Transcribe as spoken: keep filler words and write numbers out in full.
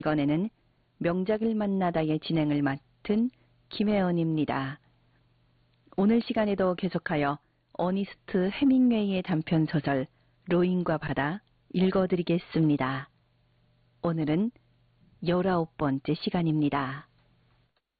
이번에는 명작을 만나다의 진행을 맡은 김혜원입니다. 오늘 시간에도 계속하여 어니스트 해밍웨이의 단편소설 로인과 바다 읽어드리겠습니다. 오늘은 열아홉 번째 시간입니다.